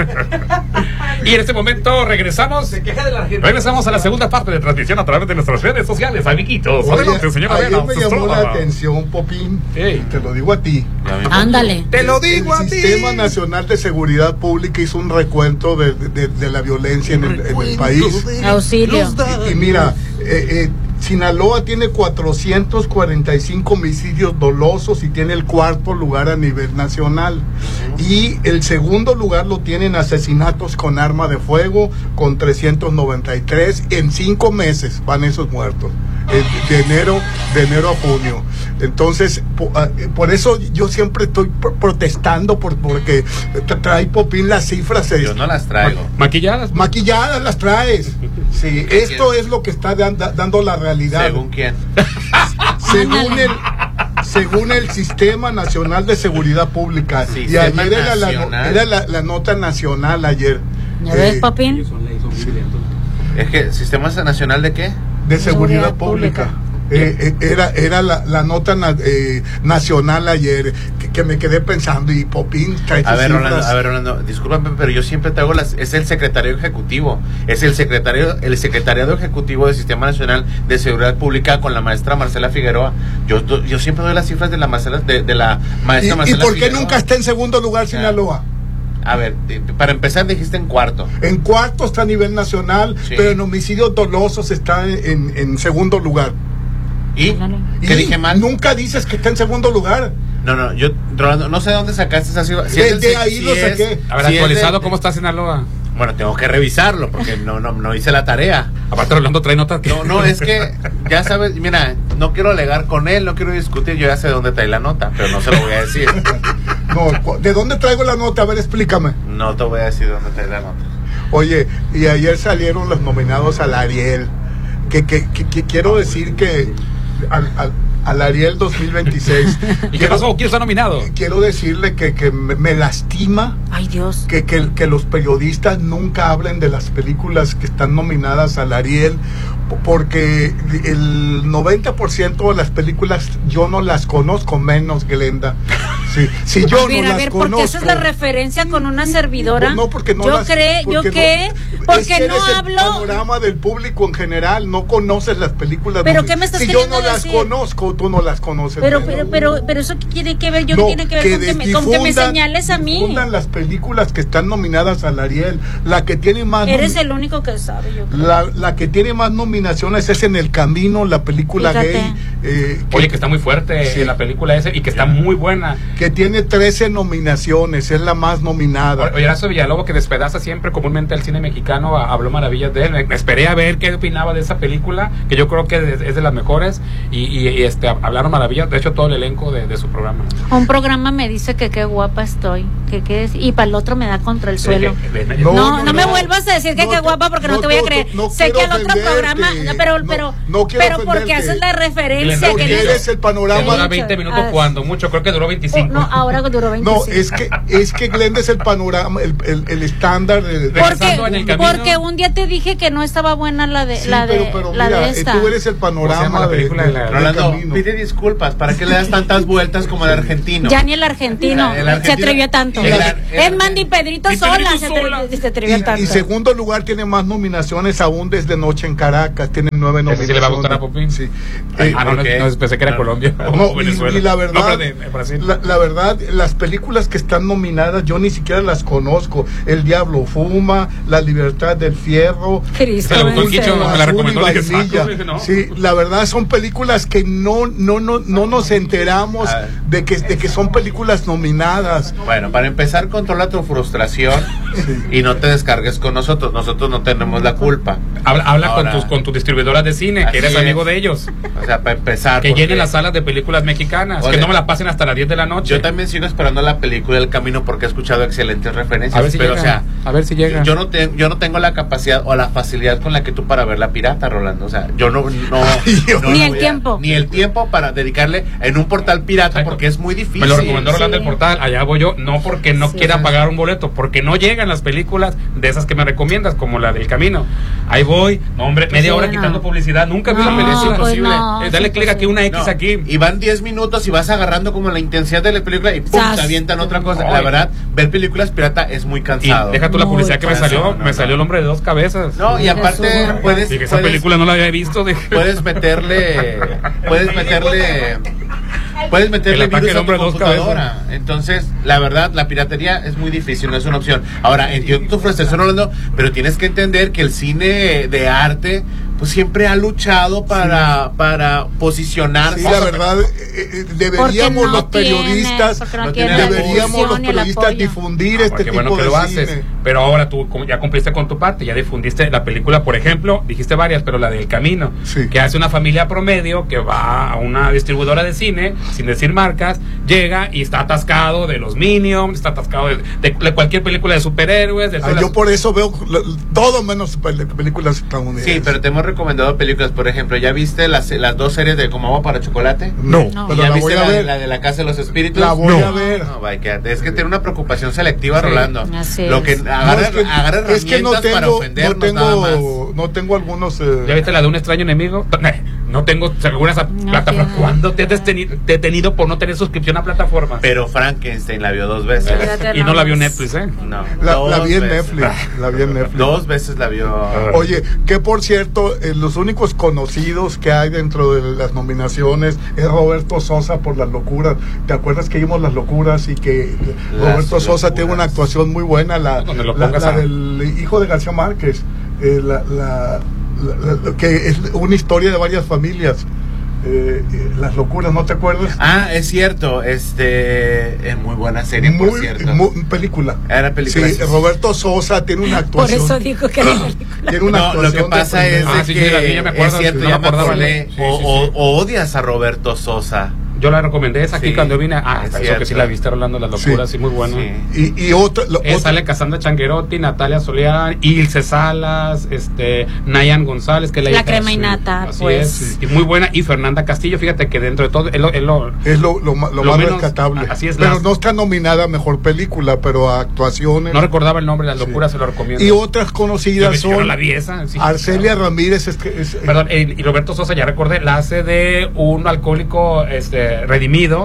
Y en este momento regresamos. Regresamos a la segunda parte de transmisión a través de nuestras redes sociales. Amiguitos. Oye, adelante, señora ayer Elena, me llamó la atención, Popín. Hey. Te lo digo a ti. Ándale. Te lo digo el a ti. El Sistema Nacional de Seguridad Pública hizo un recuento de, de, de la violencia en el, en el país. Auxilio. Y, y mira, eh, eh, Sinaloa tiene cuatrocientos cuarenta y cinco homicidios dolosos y tiene el cuarto lugar a nivel nacional. Y el segundo lugar lo tienen asesinatos con arma de fuego, con trescientos noventa y tres. En cinco meses van esos muertos. De enero, de enero a junio. Entonces, por, por eso yo siempre estoy protestando por, porque trae Popín las cifras. Yo no las traigo. Maquilladas. Maquilladas las traes. Sí, esto es lo que está dando, dando la realidad. ¿Según quién? Según el, según el Sistema Nacional de Seguridad Pública. Sistema y ayer era, la, nacional. era la, la nota nacional ayer. ¿Ya ves, eh, Popín? Es que, ¿Sistema Nacional de qué? De Seguridad, Seguridad Pública. Pública. Eh, eh, era era la, la nota na, eh, nacional ayer que, que me quedé pensando y Popín trae a ver Rolando, a ver Rolando, discúlpame, pero yo siempre traigo las, es el secretario ejecutivo, es el secretario el secretariado ejecutivo del Sistema Nacional de Seguridad Pública con la maestra Marcela Figueroa. Yo yo siempre doy las cifras de la Marcela de, de la maestra ¿Y, Marcela ¿Y por qué Figueroa? Nunca está en segundo lugar Sinaloa? A ver, para empezar dijiste en cuarto. En cuarto está a nivel nacional, sí. Pero en homicidios dolosos está en, en segundo lugar. ¿Y? ¿Qué y dije mal? Nunca dices que está en segundo lugar. No, no, yo Rolando, no sé de dónde sacaste esa cifra. Si de, es de el, ahí si lo es, saqué. A ver, si actualizado, de, ¿cómo está Sinaloa? Bueno, tengo que revisarlo porque no no no hice la tarea. Aparte Rolando trae notas que... No, no, es que ya sabes, mira, no quiero alegar con él, no quiero discutir, yo ya sé de dónde trae la nota, pero no se lo voy a decir. No, ¿de dónde traigo la nota? A ver, explícame. No te voy a decir de dónde trae la nota. Oye, y ayer salieron los nominados al Ariel, que, que, que, que quiero decir que al, al, al Ariel dos mil veintiséis. ¿Y qué pasó? ¿Quién está nominado? Quiero decirle que, que me, me lastima. Ay, Dios. Que, que, que los periodistas nunca hablen de las películas que están nominadas al Ariel, porque el noventa por ciento de las películas yo no las conozco, menos Glenda. Sí, Sí, si yo a ver, no a las ver, conozco. porque esa es la referencia con una servidora. No, porque no yo las, creo, yo porque qué, no, porque es que no eres hablo. El panorama del público en general, no conoces las películas. ¿Pero nomi- qué me estás Si yo queriendo no las decir? conozco, tú no las conoces. Pero, menos. pero, pero, pero eso qué tiene que ver, yo No, qué tiene que ver con, que me, con que me señales a mí. Difundan las películas que están nominadas al Ariel, la que tiene más. Eres nomi- el único que sabe, yo creo. La, la que tiene más nominaciones es En el Camino, la película Fíjate. gay. Eh, Oye, que está muy fuerte Sí. la película esa y que está muy buena. que tiene trece nominaciones, es la más nominada. Oye, Horacio Villalobos, que despedaza siempre comúnmente al cine mexicano, a- habló maravillas de él. Me, me esperé a ver qué opinaba de esa película, que yo creo que es, es de las mejores. Y, y- y, este hablaron maravillas, de hecho, todo el elenco de, de su programa. Un programa me dice que qué guapa estoy, que qué es, y para el otro me da contra el suelo. De- de- de- No, no, No, no, me no. vuelvas a decir que No qué te- guapa porque no, no, te voy a no, creer. no sé que quiero al otro ofenderte. programa, no, pero, No, pero, no quiero pero porque ofenderte. haces la referencia Glenda, que Porque dices- eres el Que panorama. dura veinte minutos Ah, cuando mucho, creo que duró Oh, veinticinco. no, ahora duró veinticinco. No, es que es que Glenda es el panorama, el, el, el estándar de, de- Regresando en el Porque, camino. porque un día te dije que no estaba buena la de Sí, la de pero, pero la mira, de eh, esta. tú eres el ¿Cómo se llama panorama la de, película de- de la- del Rolando, camino. pide disculpas. ¿Para qué le das tantas vueltas como el argentino? Ya ni el argentino, El se argentino- atrevió tanto. el ar- el- Es Mandy Pedrito y sola Pedrito se atrevió, sola. se atrevió tanto. Y, y segundo lugar tiene más nominaciones aún desde Noche en Caracas, tiene nueve Ese nominaciones. sí le va a gustar a Popín. Sí. Ay, Eh, ah, no, no, ¿por qué? no, pensé que era No, Colombia o No, y, Venezuela. y la No, verdad, pero de- de Brasil. la, la verdad, las películas que están nominadas yo ni siquiera las conozco. El Diablo Fuma, La Libertad del Fierro, Cristo, Se la buscó el en Quicho, serio. me la Azul recomendó, y le dije, Vainilla. "Saco", dije, "No". Sí, la verdad son películas que no no no no nos enteramos A ver. de que de que son películas nominadas. Bueno, para empezar, controla tu frustración y no te descargues con nosotros. Nosotros no tenemos la culpa. Habla, habla Ahora, con tus con tus distribuidoras de cine, Así que eres es. amigo de ellos. O sea, para empezar. Que porque llenen las salas de películas mexicanas, Oye, que no me la pasen hasta las diez de la noche. Yo también sigo esperando la película El Camino porque he escuchado excelentes referencias. A ver si pero, llega. o sea, A ver si llega. Yo no, te- yo no tengo la capacidad o la facilidad con la que tú para ver la pirata, Rolando. O sea, yo no. no, Dios. no Ni lo el voy a- tiempo. Ni el tiempo para dedicarle en un portal pirata Exacto. porque es muy difícil. Me lo recomendó Rolando Sí. el portal, allá voy yo, no porque no Sí, quiera sí. pagar un boleto, porque no llegan las películas de esas que me recomiendas, como la del Camino. Ahí voy, no, hombre, media Sí, hora no. quitando publicidad, nunca vi No, la película. es imposible. pues no, Eh, Dale es clic aquí, una X No, aquí. Y van diez minutos y vas agarrando como la intensidad de la película y pum, Zas. te avientan otra cosa. Ay. La verdad, ver películas pirata es muy Y cansado. deja tú la Muy publicidad que me cansado, salió, no, me no. salió el hombre de dos cabezas. No, y aparte Jesús. puedes, Dije, esa puedes- película no la había visto. Dije. puedes meterle puedes meterle puedes El meterle ataque virus del a tu hombre de dos computadora. Entonces, la verdad, la piratería es muy difícil, no es una opción. Ahora, entiendo tu frustración, Rolando, pero tienes que entender que el cine de arte pues siempre ha luchado para para posicionarse. Sí, la verdad, eh, eh, deberíamos Porque no los periodistas, tiene, porque no no tiene tiene la deberíamos difusión los ni el periodistas apoyo. difundir Ah, este qué tipo bueno que de lo cine. haces. Pero ahora tú como ya cumpliste con tu parte, ya difundiste la película, por ejemplo, dijiste varias, pero la del Camino, Sí. que hace una familia promedio que va a una distribuidora de cine, sin decir marcas, llega y está atascado de los Minions, está atascado de, de- de cualquier película de superhéroes. De Ah, todas yo las- por eso veo lo- todo menos pel- películas estadounidenses. Sí, pero te hemos recomendado películas, por ejemplo, ¿ya viste las, las dos series de Como Agua para Chocolate? No, No. pero ¿Ya la viste voy a la, ver. la de la Casa de los Espíritus? La voy No. a ver. No, vaya, que- es que tiene una preocupación selectiva, Sí. Rolando. Así Lo que es. agarra, No, es que- agarra es que no herramientas para tengo, no ofendernos nada más. tengo, no tengo algunos. eh, ¿Ya viste la de un extraño enemigo? No tengo algunas No plataformas. tiene. ¿Cuándo te has detenido, detenido por no tener suscripción a plataformas? Pero Frankenstein la vio dos veces. Fíjate Y no la vio nomás. Netflix, ¿eh? No, la, dos la vi en veces. Netflix. La vi en Netflix. Dos veces la vio. Oye, que por cierto, eh, los únicos conocidos que hay dentro de las nominaciones es Roberto Sosa por Las Locuras. ¿Te acuerdas que vimos Las Locuras y que Las Roberto Sosa Locuras. tiene una actuación muy buena? La, Donde lo la, pongas la a- del hijo de García Márquez, eh, la, la- la- la- que es una historia de varias familias. Eh, eh, Las Locuras, ¿no te acuerdas? Ah, es cierto, este es muy buena serie, por Muy, cierto. muy- película. Era película, Sí, sí, sí. Roberto Sosa tiene una Por actuación. eso dijo que era película. Tiene una No, lo actuación que de pasa es primera. de Ah, sí, que sí, la vi, ya me acuerdo, es cierto, no me ya me acordaba. acordé. Sí, sí, o, sí. o- o odias a Roberto Sosa. Yo la recomendé, es aquí Sí, cuando vine. Ah, es eso cierto. que sí la viste, Rolando, Las Locuras, Sí. sí, muy bueno. Sí. Y, y otra, lo- Eh, otra- sale Casandra Changuerotti, Natalia Soleán, Ilse Salas, este, Nayan González, que es la, La hija- crema sí, innata, así pues. es, y muy buena, y Fernanda Castillo, fíjate que dentro de todo, es lo, es lo- es lo, lo, ma- lo Lo más menos- rescatable. así es, pero las- no está nominada a mejor película, pero a actuaciones. no recordaba el nombre, Las Sí. Locuras, se lo recomiendo. Y otras Yo conocidas me- yo no son la vi esa, sí. Arcelia Ramírez. Es que, es, Perdón, eh, y Roberto Sosa, ya recordé, la hace de un alcohólico este, redimido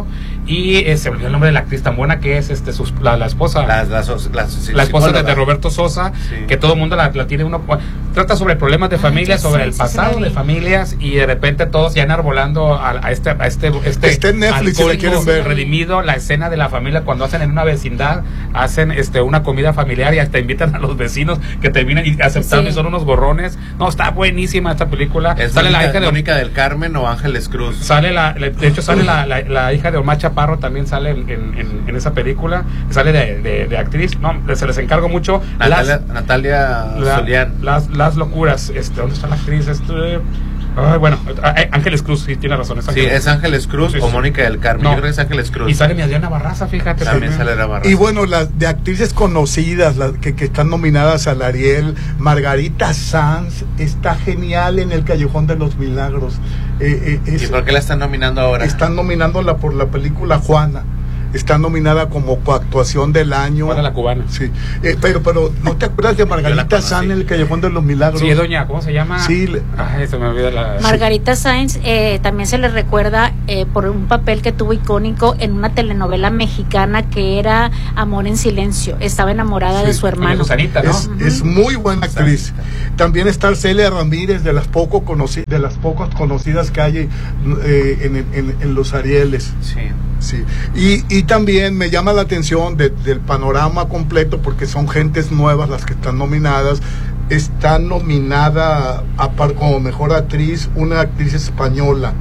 y eh, se olvidó el nombre de la actriz tan buena que es este sus, la, la esposa la, la, la, la esposa de, de Roberto Sosa, sí. que todo el mundo la, la tiene uno, trata sobre problemas de familia, sobre sí, el pasado sí, de familias, y de repente todos ya enarbolando a, a este a este este está en Netflix si le quieren ver. Redimido, la escena de la familia cuando hacen en una vecindad, hacen este una comida familiar y hasta invitan a los vecinos que terminan y aceptaron sí. y son unos gorrones. No, está buenísima esta película. Es sale Mónica, la hija de Mónica del Carmen o Ángeles Cruz. Sale la, de hecho sale la, la, la hija de Omar Chaparro, también sale en, en, en esa película, sale de, de, de actriz. No, se les encargo mucho. Natalia, las, Natalia la, Solián. Las, las locuras. Este, ¿dónde está la actriz? Este, Ay, bueno, Ángeles Cruz, sí, tiene razón. Es Ángeles. Sí, es Ángeles Cruz sí, o sí. Mónica del Carmen. No. Yo creo que es Ángeles Cruz. Y sale mi Adriana Barraza, fíjate. También sale Adriana Barraza. Y bueno, las de actrices conocidas, las que, que están nominadas al Ariel, Margarita Sanz está genial en El Callejón de los Milagros. Eh, eh, es, ¿Y por qué la están nominando ahora? Están nominándola por la película Juana. Está nominada como coactuación del año. Juana la cubana. Sí. Eh, pero, pero, ¿no te acuerdas de Margarita Sanz en El Callejón de los Milagros? Sí, doña, ¿cómo se llama? Sí. Ay, se me olvida la... Margarita Sáenz eh, también se le recuerda eh, por un papel que tuvo icónico en una telenovela mexicana que era Amor en Silencio. Estaba enamorada sí. de su hermano. Susanita, ¿no? Es, uh-huh. es muy buena actriz. También está Arcelia Ramírez, de las poco conoci- de las pocas conocidas que hay eh, en, en, en los Arieles. Sí. Sí. Y, y también me llama la atención de, del panorama completo, porque son gentes nuevas las que están nominadas. Está nominada a par, como mejor actriz una actriz española.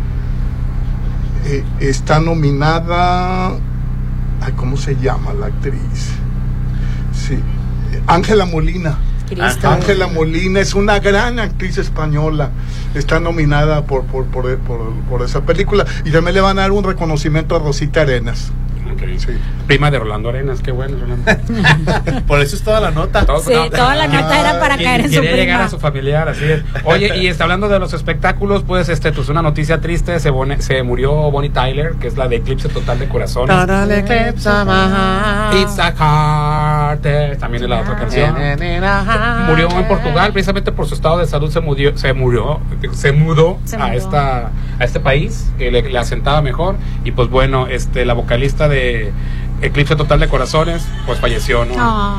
Eh, está nominada, ay, ¿cómo se llama la actriz? Sí, Ángela Molina. Ángela Molina es una gran actriz española, está nominada por por, por, por por esa película, y también le van a dar un reconocimiento a Rosita Arenas. Okay. Sí. Prima de Rolando Arenas, qué bueno, Rolando. Por eso es toda la nota. Todo, sí, no, toda la nota ah, era para caer en su prima. Quería llegar a su familiar, así es. Oye, y está hablando de los espectáculos, pues este, pues una noticia triste, se, bone, se murió Bonnie Tyler, que es la de Eclipse Total de Corazones. Total Eclipse of my heart. It's a heart. También es la otra canción. Murió en Portugal, precisamente por su estado de salud se murió, se murió, se mudó, se mudó. a esta a este país que le, le asentaba mejor, y pues bueno, este la vocalista de Eclipse Total de Corazones pues falleció, ¿no? Oh.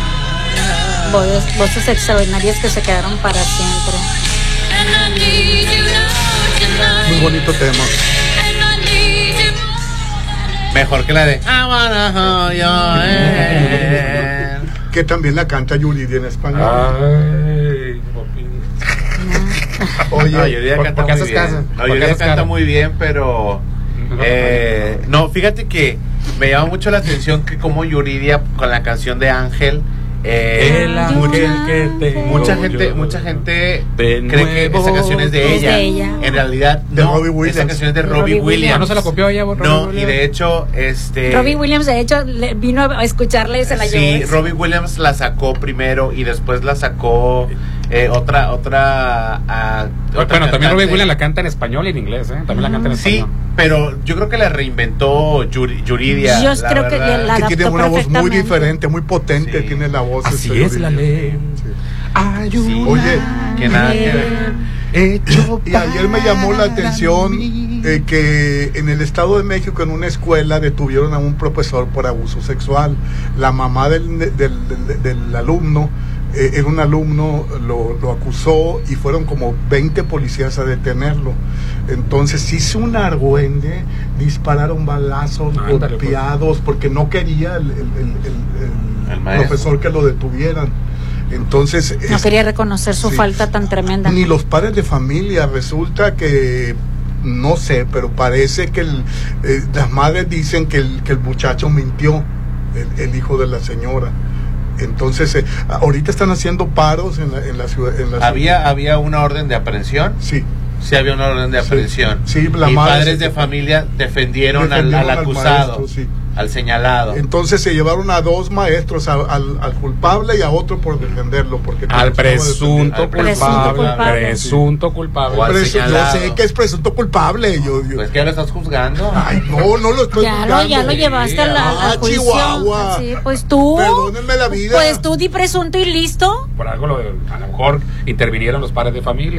Voces, voces extraordinarias que se quedaron para siempre. Muy bonito tema. Mejor que la de I wanna hold your hand. Que también la canta Yuridia en español. Ay, Oye, no, Yuridia canta muy bien. No, Yuridia canta muy bien, pero eh, no, fíjate que me llama mucho la atención que como Yuridia con la canción de Ángel, eh, el ángel que te mucha gente, yo, mucha gente cree que esa canción es de ella. de ella. En realidad de no, Robbie Williams. Esa canción es de, de Robbie, Robbie Williams. Williams. ¿No se la copió ella? Robbie no, Williams? Y de hecho, este Robbie Williams de hecho le vino a escucharla y se la sí, llevó. Sí, Robbie Williams la sacó primero y después la sacó eh, otra otra, uh, otra bueno, también Robbie Williams la canta en español y en inglés, ¿eh? También la canta en español. Sí, pero yo creo que la reinventó Yuri, Yuridia. Yo creo verdad. que la que tiene una voz muy diferente, muy potente, sí. Tiene la voz. Así es Yuridia. La ley. Sí. Ayuda. Sí. Oye, que nada que ver. Hecho y ayer me llamó la atención eh, que en el Estado de México, en una escuela, detuvieron a un profesor por abuso sexual. La mamá del, del, del, del alumno, eh, era un alumno, lo, lo acusó y fueron como veinte policías a detenerlo. Entonces hizo un argüende, dispararon balazos, ah, golpeados, porque no quería el, el, el, el, el profesor que lo detuvieran. Entonces no es, quería reconocer su sí, falta tan tremenda. Ni los padres de familia. Resulta que no sé, pero parece que el, eh, las madres dicen que el, que el muchacho mintió, el, el hijo de la señora. Entonces eh, ahorita están haciendo paros en la, en la ciudad. En la había ciudad. había una orden de aprehensión. Sí. Sí había una orden de aprehensión. Sí, sí, y padres de familia defendieron, defendieron al, al acusado. Al maestro, sí. Al señalado. Entonces se llevaron a dos maestros, a, al, al culpable y a otro por defenderlo. Porque al presunto culpable. Presunto culpable. Presu yo sé que es presunto culpable. Yo, yo. Pues que lo estás juzgando. Ay, no, no lo estoy ya juzgando. Lo, ya lo llevaste a la ah, a juicio. Chihuahua. Sí, pues tú. Perdónenme la vida. Pues tú di presunto y listo. Por algo, lo, a lo mejor intervinieron los padres de familia.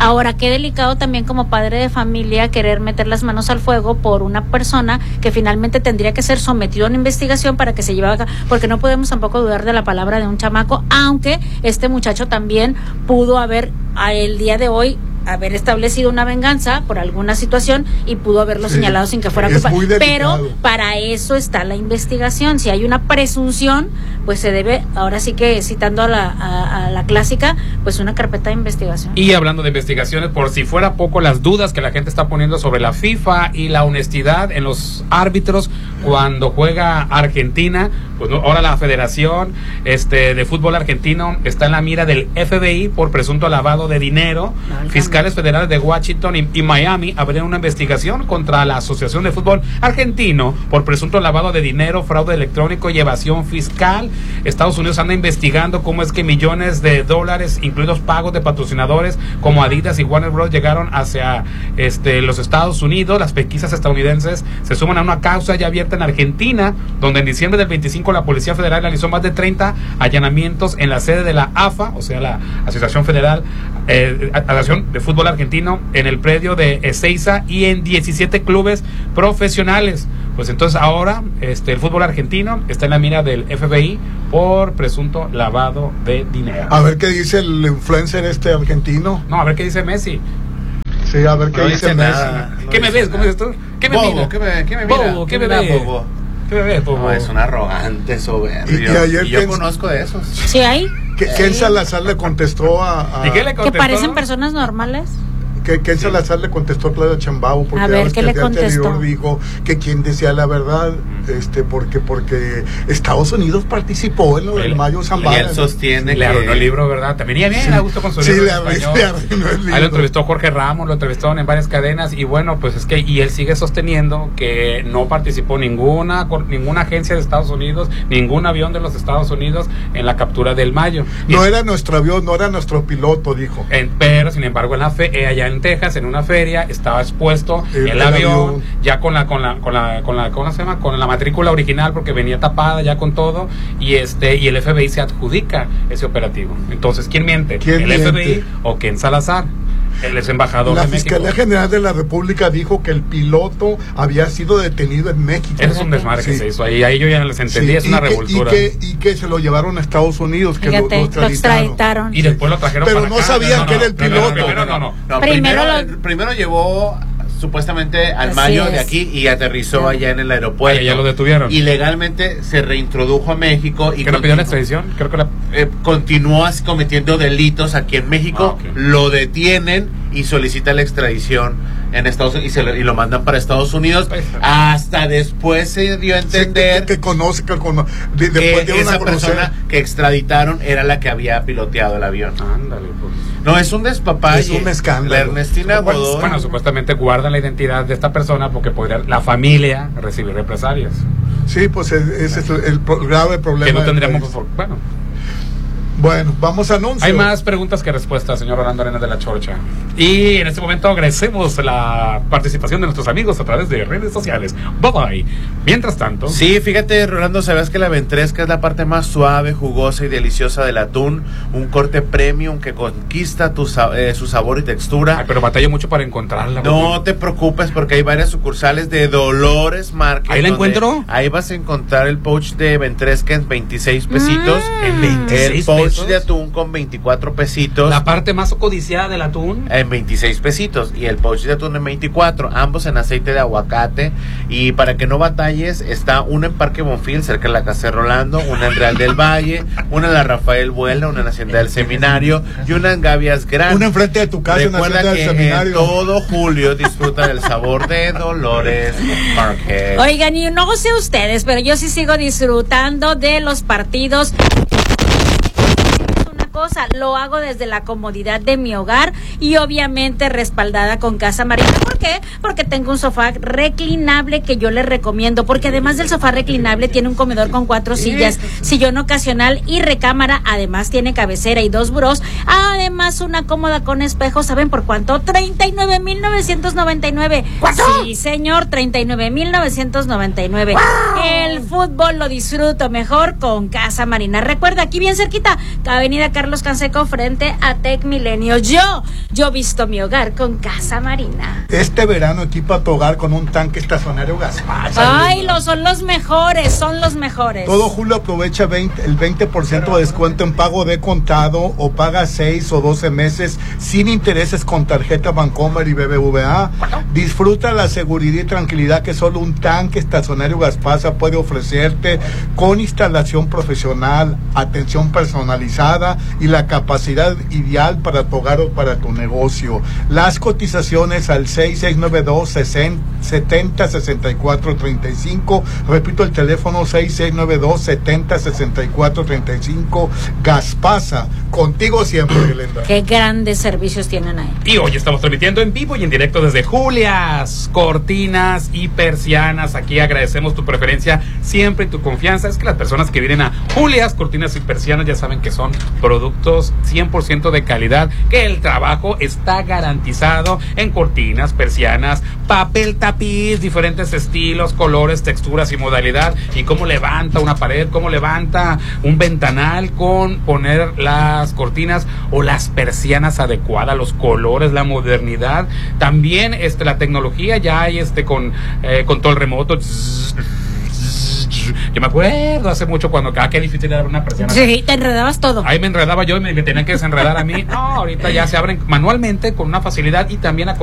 Ahora, qué delicado también como padre de familia querer meter las manos al fuego por una persona que finalmente tendría que ser sometido a una investigación para que se lleve a cabo, porque no podemos tampoco dudar de la palabra de un chamaco, aunque este muchacho también pudo haber a el día de hoy haber establecido una venganza por alguna situación y pudo haberlo sí, señalado sin que fuera culpa, pero para eso está la investigación. Si hay una presunción, pues se debe, ahora sí que citando a la, a, a la clásica, pues una carpeta de investigación. Y hablando de investigaciones, por si fuera poco, las dudas que la gente está poniendo sobre la FIFA y la honestidad en los árbitros cuando juega Argentina, pues no, ahora la Federación este de Fútbol Argentino está en la mira del F B I por presunto lavado de dinero. No, Fiscales federales de Washington y, y Miami abrieron una investigación contra la Asociación de Fútbol Argentino por presunto lavado de dinero, fraude electrónico y evasión fiscal. Estados Unidos anda investigando cómo es que millones de dólares, incluidos pagos de patrocinadores como Adidas y Warner Bros, llegaron hacia este, los Estados Unidos. Las pesquisas estadounidenses se suman a una causa ya abierta en Argentina, donde en diciembre del veinticinco la Policía Federal realizó más de treinta allanamientos en la sede de la A F A, o sea, la Asociación Federal eh, Asociación de Fútbol Argentino, en el predio de Ezeiza y en diecisiete clubes profesionales. Pues entonces ahora este el fútbol argentino está en la mira del F B I por presunto lavado de dinero. A ver qué dice el influencer este argentino. No, a ver qué dice Messi. Sí, a ver qué no dice, dice Messi. Nada, no ¿Qué me ves? Nada. ¿Cómo dices tú? ¿Qué me bobo, mira? ¿Qué me, qué me mira? Bobo, ¿qué, ¿Qué me me ves? bobo? ¿Qué me ves, bobo? No, es un arrogante, soberbio. Y, y, ayer y yo Ken, conozco de esos. Sí, hay. Que, sí. Ken Salazar le contestó a... a ¿Y qué le contestó? Que parecen personas normales. Que Ken sí. Salazar le contestó a Claudia Sheinbaum porque a ver, ¿qué le contestó? Dijo que quien decía la verdad, este, porque porque Estados Unidos participó en lo del Mayo Zambada. Y él sostiene le que... arruinó el libro, ¿verdad? Te venía bien, sí. a gusto con su sí, libro le en español. Le arruinó el libro. Ahí lo entrevistó Jorge Ramos, lo entrevistaron en varias cadenas y bueno, pues es que y él sigue sosteniendo que no participó ninguna ninguna agencia de Estados Unidos, ningún avión de los Estados Unidos en la captura del Mayo. No y, era nuestro avión, no era nuestro piloto, dijo. En, pero sin embargo en la fe, allá en Texas, en una feria, estaba expuesto el, el, el avión, avión ya con la con la con la con la ¿cómo se llama? Con la matrícula original porque venía tapada ya con todo y este y el F B I se adjudica ese operativo. Entonces, ¿quién miente? ¿Quién ¿El miente? F B I o Ken Salazar? El ex embajador la de México. Fiscalía General de la República dijo que el piloto había sido detenido en México. Ese es un desmadre sí. que se hizo ahí, ahí yo ya les entendí, sí. es una y revoltura. Que, y, que, y que se lo llevaron a Estados Unidos, que Fíjate, lo, lo, extraditaron. lo extraditaron. Y después lo trajeron Pero para no acá. sabían no, no, que era el no, piloto. No, primero no, no. no primero, primero, lo... primero llevó supuestamente al Así Mayo es. de aquí y aterrizó allá en el aeropuerto. Allá ya lo detuvieron. Y legalmente se reintrodujo a México. y ¿Qué le pidió la extradición? Creo que la... eh, continuó así cometiendo delitos aquí en México. Ah, okay. Lo detienen y solicita la extradición en Estados Unidos y, se lo, y lo mandan para Estados Unidos. Hasta después se dio a entender sí, que, que conoce que, cono, de, que después de esa una persona que extraditaron era la que había piloteado el avión. Ándale, pues. No, es un despapalle. Es un escándalo. La Ernestina Godoy. Bueno, supuestamente guardan la identidad de esta persona porque podría la familia recibir represalias. Sí, pues ese es el, el, el grave problema. Que no tendríamos. Bueno. Bueno, vamos a anuncios. Hay más preguntas que respuestas, señor Orlando Arenas de la Chorcha. Y en este momento agradecemos la participación de nuestros amigos a través de redes sociales. Bye bye. Mientras tanto. Sí, fíjate, Rolando, ¿sabes que la ventresca es la parte más suave, jugosa y deliciosa del atún? Un corte premium que conquista tu, eh, su sabor y textura. Ay, pero batallo mucho para encontrarla. No porque... te preocupes porque hay varias sucursales de Dolores Market. ¿Ahí la encuentro? Ahí vas a encontrar el pouch de ventresca en veintiséis pesitos. Mm, en veintiséis el pouch pesos? de atún con veinticuatro pesitos. La parte más codiciada del atún. En veintiséis pesitos. Y el pouch de atún en veinticuatro. Ambos en aceite de aguacate. Y para que no batalles, está uno en Parque Bonfil, cerca de la casa de Rolando. Una en Real del Valle. Una en la Rafael Buela. Una en Hacienda del Seminario. Y una en Gavias Grande. Una enfrente de tu casa. Recuerda en Hacienda que del Seminario. En todo julio disfruta del sabor de Dolores Market. Oigan, y no sé ustedes, pero yo sí sigo disfrutando de los partidos. Cosa, lo hago desde la comodidad de mi hogar y obviamente respaldada con Casa Marina. ¿Por qué? Porque tengo un sofá reclinable que yo les recomiendo, porque además del sofá reclinable tiene un comedor con cuatro sillas, sillón ocasional y recámara, además tiene cabecera y dos burós, además una cómoda con espejo. ¿Saben por cuánto? treinta y nueve mil novecientos noventa y nueve. ¿Cuánto? Sí, señor, treinta y nueve mil novecientos noventa y nueve. ¡Wow! El fútbol lo disfruto mejor con Casa Marina. Recuerda, aquí bien cerquita, Avenida Carlos Carlos Canseco frente a Tec Milenio. Yo, yo visto mi hogar con Casa Marina. Este verano equipa tu hogar con un tanque estacionario Gaspasa. Ay, los son los mejores, son los mejores. Todo julio aprovecha veinte, el veinte por ciento de descuento en pago de contado o paga seis o doce meses sin intereses con tarjeta Bancomer y B B V A. Disfruta la seguridad y tranquilidad que solo un tanque estacionario Gaspasa puede ofrecerte, con instalación profesional, atención personalizada y la capacidad ideal para tu hogar o para tu negocio. Las cotizaciones al seis seis nueve dos, setenta, sesenta y cuatro treinta y cinco. Repito el teléfono seis seis nueve dos, setenta, sesenta y cuatro treinta y cinco. Gaspasa, contigo siempre, Glenda. Qué grandes servicios tienen ahí. Y hoy estamos transmitiendo en vivo y en directo desde Julias, cortinas y persianas. Aquí agradecemos tu preferencia siempre y tu confianza. Es que las personas que vienen a Julias, cortinas y persianas ya saben que son productos cien por ciento de calidad, que el trabajo está garantizado en cortinas, persianas, papel tapiz, diferentes estilos, colores, texturas y modalidad, y cómo levanta una pared, cómo levanta un ventanal con poner las cortinas o las persianas adecuadas, los colores, la modernidad, también este la tecnología, ya hay este con eh, control remoto. Yo me acuerdo hace mucho cuando cada que difícil era una persiana. Sí, te enredabas todo. Ahí me enredaba yo y me, me tenía que desenredar a mí. No, ahorita ya se abren manualmente con una facilidad y también a